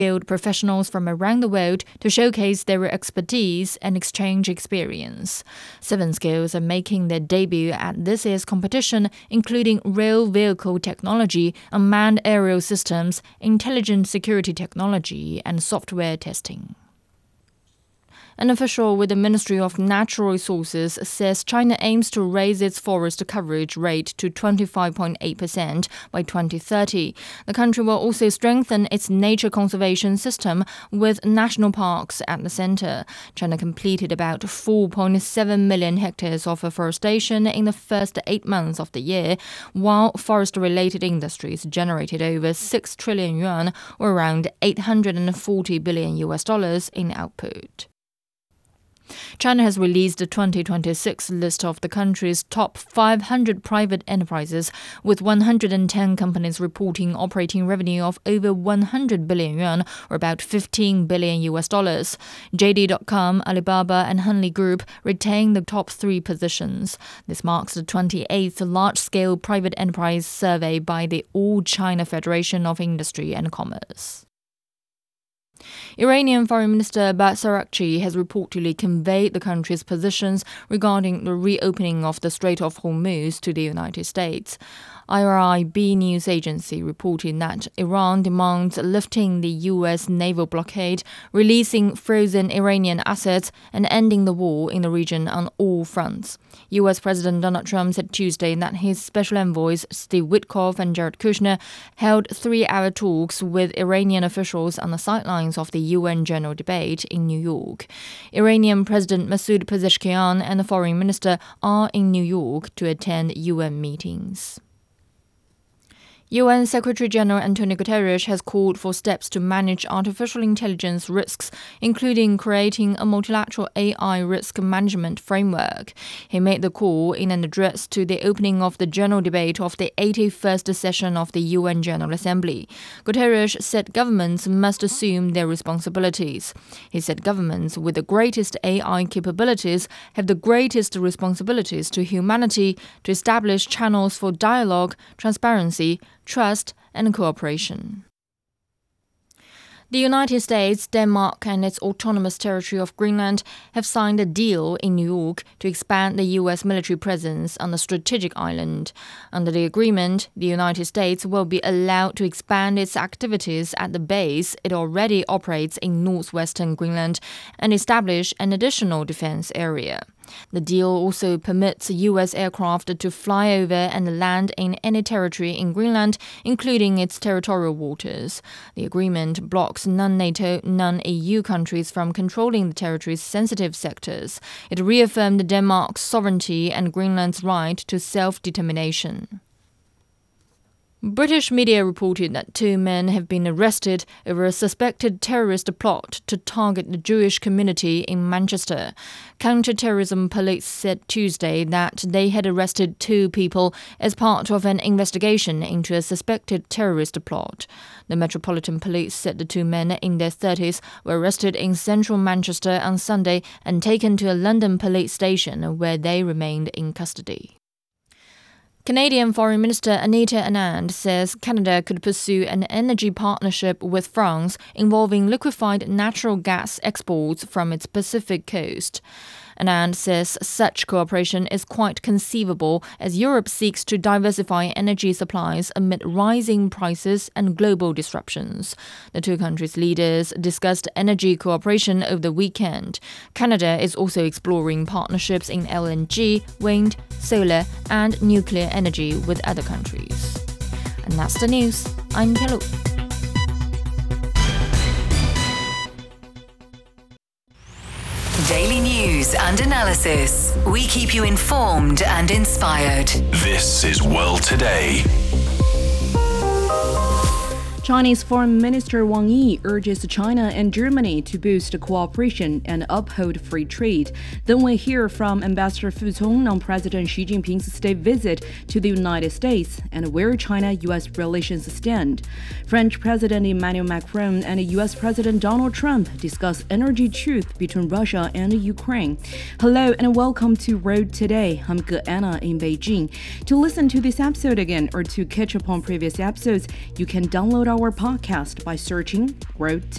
skilled professionals from around the world to showcase their expertise and exchange experience. 7 skills are making their debut at this year's competition, including rail vehicle technology, unmanned aerial systems, intelligent security technology, and software testing. An official with the Ministry of Natural Resources says China aims to raise its forest coverage rate to 25.8% by 2030. The country will also strengthen its nature conservation system with national parks at the center. China completed about 4.7 million hectares of afforestation in the first 8 months of the year, while forest-related industries generated over 6 trillion yuan, or around $840 billion in output. China has released the 2026 list of the country's top 500 private enterprises, with 110 companies reporting operating revenue of over 100 billion yuan, or about $15 billion. JD.com, Alibaba, and Henley Group retain the top 3 positions. This marks the 28th large-scale private enterprise survey by the All China Federation of Industry and Commerce. Iranian Foreign Minister Abbas Araghchi has reportedly conveyed the country's positions regarding the reopening of the Strait of Hormuz to the United States. IRIB news agency reported that Iran demands lifting the U.S. naval blockade, releasing frozen Iranian assets, and ending the war in the region on all fronts. U.S. President Donald Trump said Tuesday that his special envoys Steve Witkoff and Jared Kushner held 3-hour talks with Iranian officials on the sidelines of the UN General Debate in New York. Iranian President Masoud Pezeshkian and the foreign minister are in New York to attend UN meetings. UN Secretary-General Antonio Guterres has called for steps to manage artificial intelligence risks, including creating a multilateral AI risk management framework. He made the call in an address to the opening of the general debate of the 81st session of the UN General Assembly. Guterres said governments must assume their responsibilities. He said governments with the greatest AI capabilities have the greatest responsibilities to humanity to establish channels for dialogue, transparency, trust, and cooperation. The United States, Denmark, and its autonomous territory of Greenland have signed a deal in New York to expand the U.S. military presence on the strategic island. Under the agreement, the United States will be allowed to expand its activities at the base it already operates in northwestern Greenland and establish an additional defense area. The deal also permits U.S. aircraft to fly over and land in any territory in Greenland, including its territorial waters. The agreement blocks non-NATO, non-EU countries from controlling the territory's sensitive sectors. It reaffirmed Denmark's sovereignty and Greenland's right to self-determination. British media reported that 2 men have been arrested over a suspected terrorist plot to target the Jewish community in Manchester. Counter-terrorism police said Tuesday that they had arrested 2 people as part of an investigation into a suspected terrorist plot. The Metropolitan Police said the 2 men in their 30s were arrested in central Manchester on Sunday and taken to a London police station where they remained in custody. Canadian Foreign Minister Anita Anand says Canada could pursue an energy partnership with France involving liquefied natural gas exports from its Pacific coast. Anand says such cooperation is quite conceivable as Europe seeks to diversify energy supplies amid rising prices and global disruptions. The 2 countries' leaders discussed energy cooperation over the weekend. Canada is also exploring partnerships in LNG, wind, solar, and nuclear energy with other countries. And that's the news. I'm Hello. Daily news and analysis. We keep you informed and inspired. This is World Today. Chinese Foreign Minister Wang Yi urges China and Germany to boost cooperation and uphold free trade. Then we hear from Ambassador Fu Cong on President Xi Jinping's state visit to the United States and where China-U.S. relations stand. French President Emmanuel Macron and U.S. President Donald Trump discuss energy truce between Russia and Ukraine. Hello and welcome to World Today. I'm Ge Anna in Beijing. To listen to this episode again or to catch up on previous episodes, you can download our podcast by searching World Today.